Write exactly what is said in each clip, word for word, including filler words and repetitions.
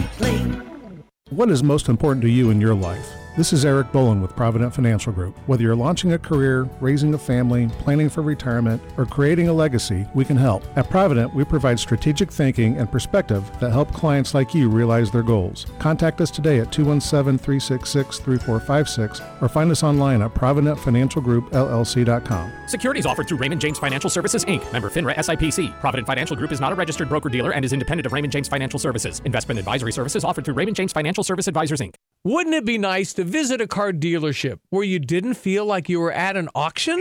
clean. What is most important to you in your life? This is Eric Bolin with Provident Financial Group. Whether you're launching a career, raising a family, planning for retirement, or creating a legacy, we can help. At Provident, we provide strategic thinking and perspective that help clients like you realize their goals. Contact us today at two one seven, three six six, three four five six or find us online at provident financial group l l c dot com. Securities offered through Raymond James Financial Services, Incorporated. Member FINRA S I P C. Provident Financial Group is not a registered broker-dealer and is independent of Raymond James Financial Services. Investment advisory services offered through Raymond James Financial Service Advisors, Incorporated. Wouldn't it be nice to visit a car dealership where you didn't feel like you were at an auction?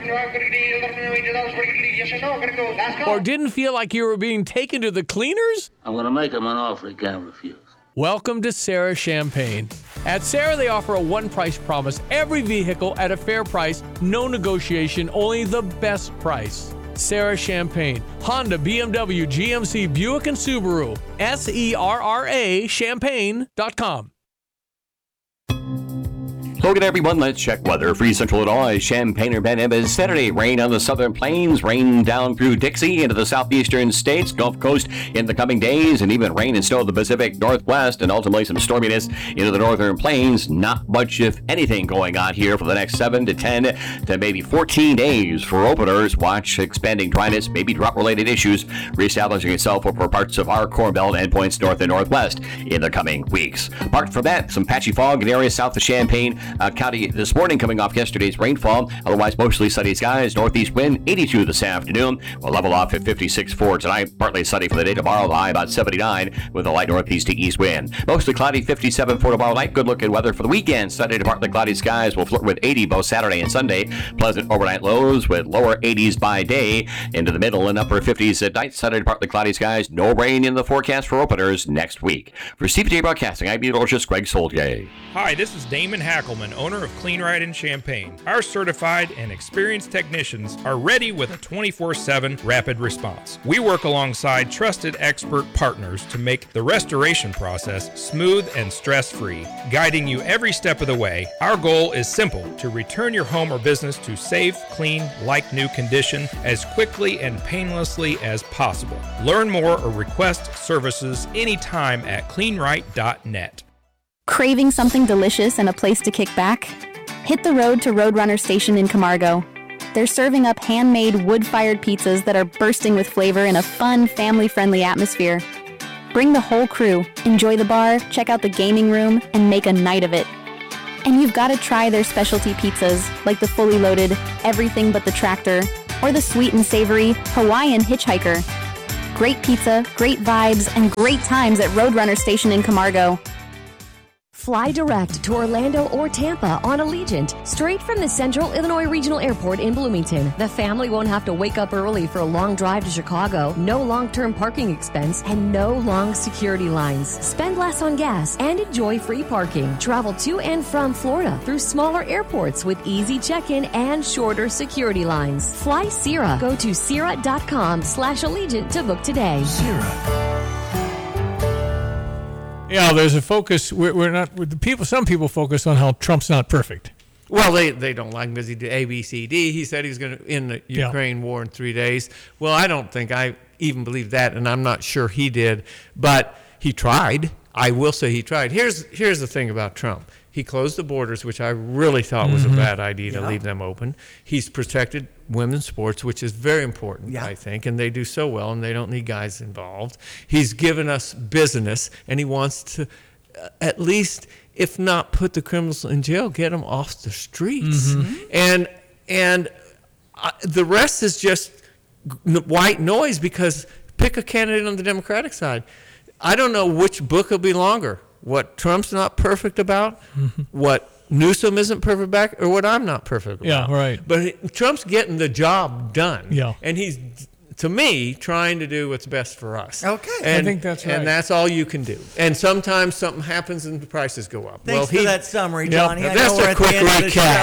Or didn't feel like you were being taken to the cleaners? I'm going to make him an offer he can't refuse. Welcome to Sarah Champagne. At Sarah, they offer a one-price promise. Every vehicle at a fair price, no negotiation, only the best price. Sarah Champagne, Honda, B M W, G M C, Buick, and Subaru. S E R R A champagne dot com. Look at everyone. Let's check weather. For Central Illinois, Champaign or Ben Nevis, Saturday, rain on the southern plains, rain down through Dixie into the southeastern states, Gulf Coast in the coming days, and even rain and snow in the Pacific Northwest, and ultimately some storminess into the northern plains. Not much, if anything, going on here for the next seven to ten to maybe fourteen days for openers. Watch expanding dryness, maybe drought-related issues reestablishing itself over parts of our Corn Belt endpoints north and northwest in the coming weeks. Apart from that, some patchy fog in areas south of Champaign Uh, County this morning, coming off yesterday's rainfall. Otherwise, mostly sunny skies. Northeast wind, eighty-two this afternoon. We'll level off at fifty-six for tonight. Partly sunny for the day tomorrow. The high about seventy-nine with a light northeast to east wind. Mostly cloudy, fifty-seven for tomorrow night. Good looking weather for the weekend. Sunday to partly cloudy skies. Will flirt with eighty both Saturday and Sunday. Pleasant overnight lows with lower eighties by day into the middle and upper fifties at night. Sunday to partly cloudy skies. No rain in the forecast for openers next week. For C P J Broadcasting, I'm meteorologist Greg Soldier. Hi, this is Damon Hackelman, owner of Clean Ride in Champaign. Our certified and experienced technicians are ready with a twenty-four seven rapid response. We work alongside trusted expert partners to make the restoration process smooth and stress-free, guiding you every step of the way. Our goal is simple: to return your home or business to safe, clean, like-new condition as quickly and painlessly as possible. Learn more or request services anytime at clean right dot net. Craving something delicious and a place to kick back? Hit the road to Roadrunner Station in Camargo. They're serving up handmade wood-fired pizzas that are bursting with flavor in a fun, family-friendly atmosphere. Bring the whole crew, enjoy the bar, check out the gaming room, and make a night of it. And you've got to try their specialty pizzas, like the fully loaded Everything But the Tractor, or the sweet and savory Hawaiian Hitchhiker. Great pizza, great vibes, and great times at Roadrunner Station in Camargo. Fly direct to Orlando or Tampa on Allegiant, straight from the Central Illinois Regional Airport in Bloomington. The family won't have to wake up early for a long drive to Chicago, no long-term parking expense, and no long security lines. Spend less on gas and enjoy free parking. Travel to and from Florida through smaller airports with easy check-in and shorter security lines. Fly Sierra. Go to Sierra.com slash Allegiant to book today. Sierra. Yeah, there's a focus. We're, we're not. We're, the people. Some people focus on how Trump's not perfect. Well, they, they don't like him because he did A, B, C, D. He said he's going to end the Ukraine yeah. war in three days. Well, I don't think I even believe that, and I'm not sure he did. But he tried. I will say he tried. Here's here's the thing about Trump. He closed the borders, which I really thought was mm-hmm. a bad idea to yeah. leave them open. He's protected women's sports, which is very important, yeah. I think, and they do so well, and they don't need guys involved. He's given us business, and he wants to uh, at least, if not put the criminals in jail, get them off the streets. Mm-hmm. And and uh, the rest is just white noise, because pick a candidate on the Democratic side. I don't know which book will be longer. What Trump's not perfect about, mm-hmm. what Newsom isn't perfect about, or what I'm not perfect about. Yeah, right. But he, Trump's getting the job done. Yeah. And he's, to me, trying to do what's best for us. Okay. And, I think that's right. And that's all you can do. And sometimes something happens and the prices go up. Thanks well, for he, that summary, yep, Johnny. I that's know we're a at quick the end of the recap. show.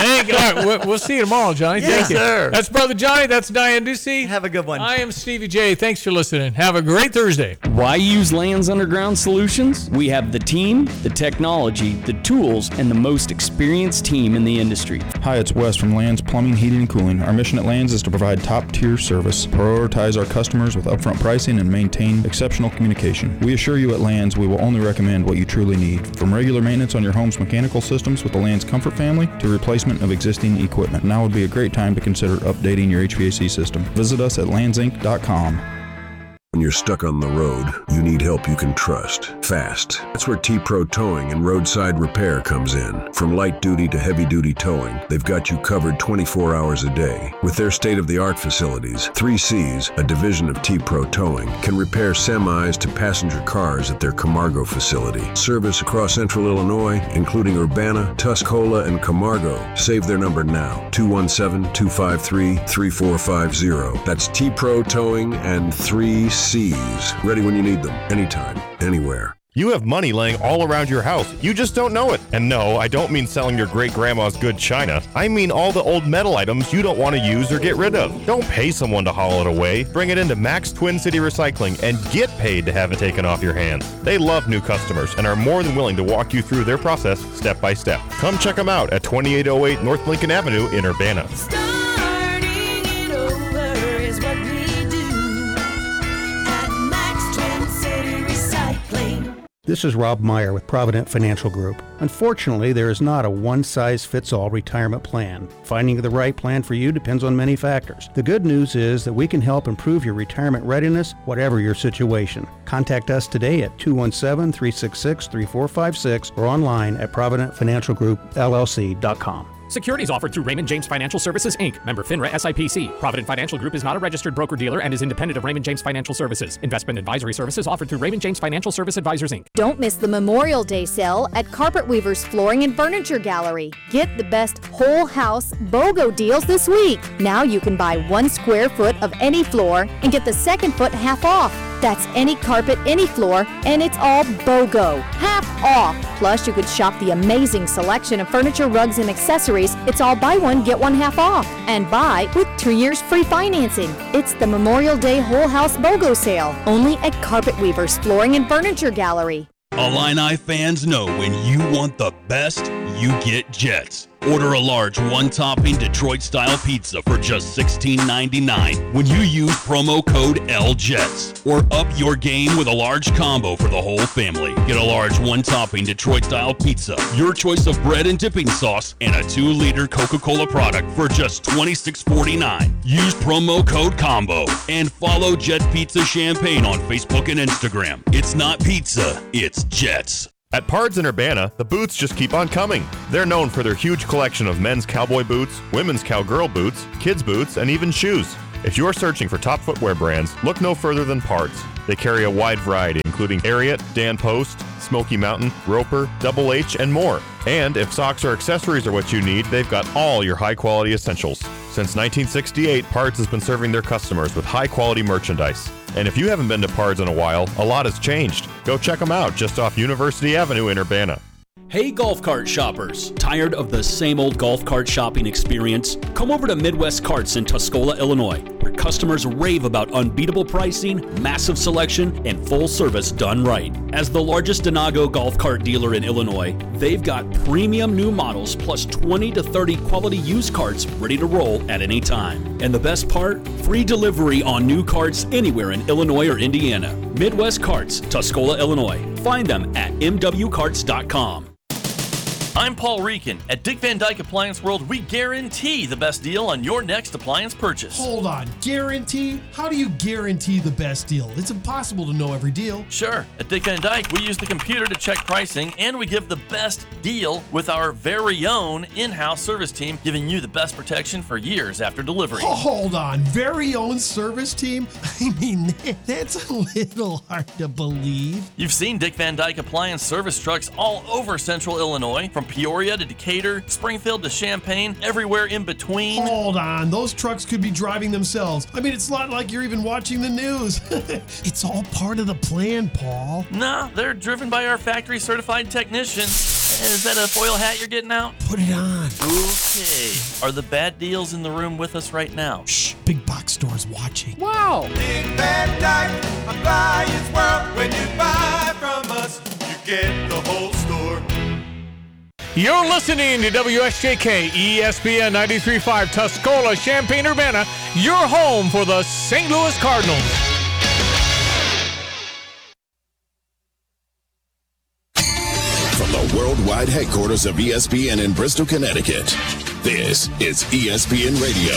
Thank you. All right, we'll, we'll see you tomorrow, Johnny. Yes, Thank you. sir. That's Brother Johnny. That's Diane Ducey. Have a good one. I am Stevie J. Thanks for listening. Have a great Thursday. Why use Lands Underground Solutions? We have the team, the technology, the tools, and the most experienced team in the industry. Hi, it's Wes from Lands Plumbing, Heating, and Cooling. Our mission at Lands is to provide top-tier service, prioritize our customers with upfront pricing, and maintain exceptional communication. We assure you at Lands we will only recommend what you truly need, from regular maintenance on your home's mechanical systems with the Lands Comfort family to replacement of existing equipment. Now would be a great time to consider updating your H V A C system. Visit us at lands inc dot com. When you're stuck on the road, you need help you can trust, fast. That's where T-Pro Towing and Roadside Repair comes in. From light duty to heavy duty towing, they've got you covered twenty-four hours a day. With their state-of-the-art facilities, three C's, a division of T-Pro Towing, can repair semis to passenger cars at their Camargo facility. Service across central Illinois, including Urbana, Tuscola, and Camargo. Save their number now, two one seven, two five three, three four five zero. That's T-Pro Towing and three C's. Ready when you need them, anytime, anywhere. You have money laying all around your house. You just don't know it. And no, I don't mean selling your great-grandma's good china. I mean all the old metal items you don't want to use or get rid of. Don't pay someone to haul it away. Bring it into Max Twin City Recycling and get paid to have it taken off your hands. They love new customers and are more than willing to walk you through their process step by step. Come check them out at twenty-eight oh eight North Lincoln Avenue in Urbana. This is Rob Meyer with Provident Financial Group. Unfortunately, there is not a one-size-fits-all retirement plan. Finding the right plan for you depends on many factors. The good news is that we can help improve your retirement readiness, whatever your situation. Contact us today at two one seven, three six six, three four five six or online at provident financial group L L C dot com. Securities offered through Raymond James Financial Services, Incorporated. Member FINRA S I P C. Provident Financial Group is not a registered broker-dealer and is independent of Raymond James Financial Services. Investment advisory services offered through Raymond James Financial Service Advisors, Incorporated. Don't miss the Memorial Day sale at Carpet Weavers Flooring and Furniture Gallery. Get the best whole house BOGO deals this week. Now you can buy one square foot of any floor and get the second foot half off. That's any carpet, any floor, and it's all BOGO. Half off. Plus, you could shop the amazing selection of furniture, rugs, and accessories. It's all buy one, get one half off. And buy with two years free financing. It's the Memorial Day Whole House BOGO sale, only at Carpet Weavers Flooring and Furniture Gallery. Illini fans know when you want the best, you get Jets. Order a large one-topping Detroit-style pizza for just sixteen ninety-nine when you use promo code L Jets. Or up your game with a large combo for the whole family. Get a large one-topping Detroit-style pizza, your choice of bread and dipping sauce, and a two-liter Coca-Cola product for just twenty-six forty-nine. Use promo code COMBO and follow Jet Pizza Champagne on Facebook and Instagram. It's not pizza, it's Jets. At Pards in Urbana, the boots just keep on coming. They're known for their huge collection of men's cowboy boots, women's cowgirl boots, kids' boots, and even shoes. If you're searching for top footwear brands, look no further than Pards. They carry a wide variety, including Ariat, Dan Post, Smoky Mountain, Roper, Double H, and more. And if socks or accessories are what you need, they've got all your high-quality essentials. Since nineteen sixty-eight, Pards has been serving their customers with high-quality merchandise. And if you haven't been to Pards in a while, a lot has changed. Go check them out just off University Avenue in Urbana. Hey golf cart shoppers, tired of the same old golf cart shopping experience? Come over to Midwest Carts in Tuscola, Illinois, where customers rave about unbeatable pricing, massive selection, and full service done right. As the largest Denago golf cart dealer in Illinois, they've got premium new models plus twenty to thirty quality used carts ready to roll at any time. And the best part? Free delivery on new carts anywhere in Illinois or Indiana. Midwest Carts, Tuscola, Illinois. Find them at m w carts dot com. I'm Paul Reekin. At Dick Van Dyke Appliance World, we guarantee the best deal on your next appliance purchase. Hold on, guarantee? How do you guarantee the best deal? It's impossible to know every deal. Sure. At Dick Van Dyke, we use the computer to check pricing, and we give the best deal with our very own in-house service team, giving you the best protection for years after delivery. Oh, hold on, very own service team? I mean, that's a little hard to believe. You've seen Dick Van Dyke Appliance service trucks all over central Illinois, from Peoria to Decatur, Springfield to Champaign, everywhere in between. Hold on, those trucks could be driving themselves. I mean, it's not like you're even watching the news. It's all part of the plan, Paul. Nah, they're driven by our factory certified technicians. Is that a foil hat you're getting out? Put it on. Okay. Are the bad deals in the room with us right now? Shh. Big box stores watching. Wow. Big Bad Night, Appliance World. When you buy from us, you get the whole store. You're listening to W S J K E S P N ninety-three point five Tuscola, Champaign-Urbana, your home for the Saint Louis Cardinals. From the worldwide headquarters of E S P N in Bristol, Connecticut, this is E S P N Radio.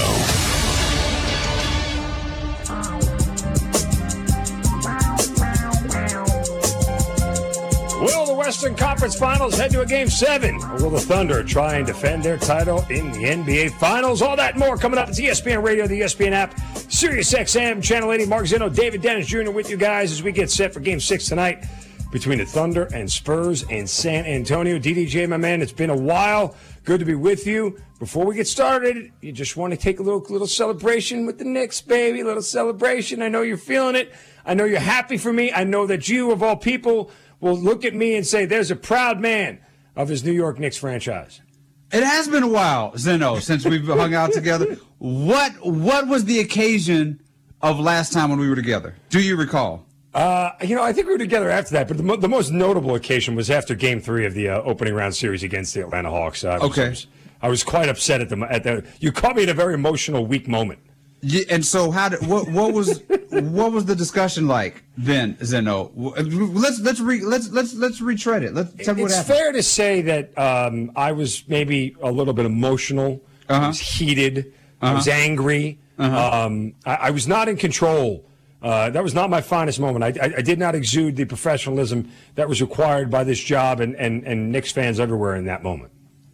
Will the Western Conference Finals head to a Game seven? Or will the Thunder try and defend their title in the N B A Finals? All that and more coming up. It's E S P N Radio, the E S P N app, Sirius X M, Channel eighty. Mark Zinno, David Dennis Junior with you guys as we get set for Game six tonight between the Thunder and Spurs in San Antonio. D D J, my man, it's been a while. Good to be with you. Before we get started, you just want to take a little little celebration with the Knicks, baby. A little celebration. I know you're feeling it. I know you're happy for me. I know that you, of all people, will look at me and say, there's a proud man of his New York Knicks franchise. It has been a while, Zeno, since we've hung out together. What what was the occasion of last time when we were together? Do you recall? Uh, you know, I think we were together after that, but the, mo- the most notable occasion was after Game Three of the uh, opening round series against the Atlanta Hawks. Uh, I was, okay, I was, I was quite upset at the at the. You caught me at a very emotional, weak moment. Yeah, and so how did what what was what was the discussion like then, Zeno? Let's let's re, let's let's let's retread it. Let's tell me what it's happened. fair to say that um, I was maybe a little bit emotional. Uh-huh. I was heated. Uh-huh. I was angry. Uh-huh. Um, I, I was not in control. Uh, that was not my finest moment. I, I, I did not exude the professionalism that was required by this job and, and, and Knicks fans everywhere in that moment.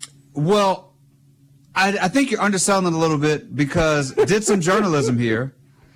Well, I, I think you're underselling it a little bit because did some journalism here,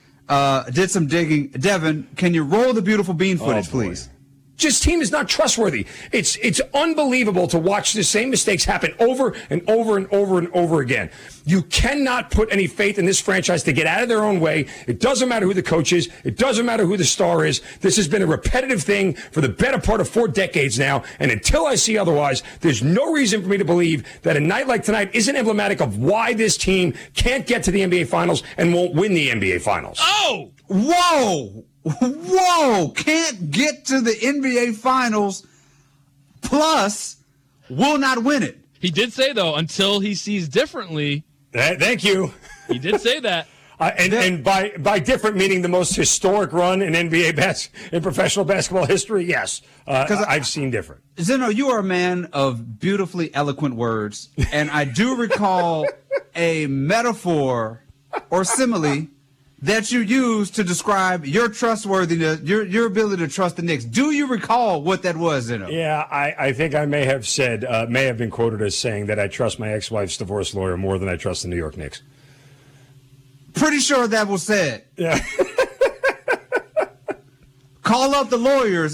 uh, did some digging. Devin, can you roll the beautiful bean footage, Oh, please? This team is not trustworthy. It's it's unbelievable to watch the same mistakes happen over and over and over and over again. You cannot put any faith in this franchise to get out of their own way. It doesn't matter who the coach is. It doesn't matter who the star is. This has been a repetitive thing for the better part of four decades now. And until I see otherwise, there's no reason for me to believe that a night like tonight isn't emblematic of why this team can't get to the N B A Finals and won't win the N B A Finals. Oh! Whoa! Whoa! Can't get to the N B A Finals, plus will not win it. He did say, though, until he sees differently. Th- thank you. He did say that. Uh, and and by, by different meaning the most historic run in N B A bas- in professional basketball history, yes. Because uh, I've seen different. Zeno, you are a man of beautifully eloquent words, and I do recall a metaphor or simile that you use to describe your trustworthiness, your your ability to trust the Knicks. Do you recall what that was, Zeno? Yeah, I, I think I may have said, uh, may have been quoted as saying that I trust my ex-wife's divorce lawyer more than I trust the New York Knicks. Pretty sure that was said. Yeah. Call up the lawyers